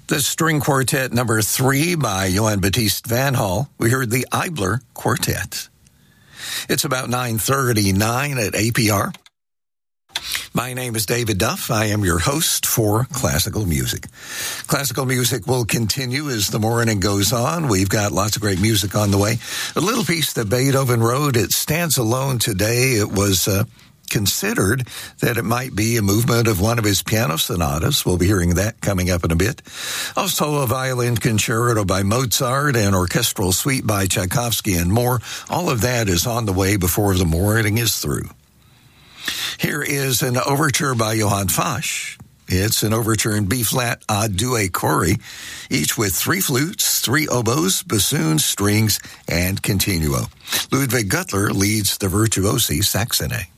The string quartet number 3 by Johann Baptist van Hall. We heard the Eibler Quartet. It's about 9:39 at APR. My name is David Duff. I am your host for Classical Music. Classical music will continue as the morning goes on. We've got lots of great music on the way. A little piece that Beethoven wrote, it stands alone today. It was considered that it might be a movement of one of his piano sonatas. We'll be hearing that coming up in a bit. Also a violin concerto by Mozart, an orchestral suite by Tchaikovsky, and more. All of that is on the way before the morning is through. Here is an overture by Johann Fasch. It's an overture in B-flat ad due cori, each with 3 flutes, 3 oboes, bassoons, strings, and continuo. Ludwig Gutler leads the virtuosi saxonet.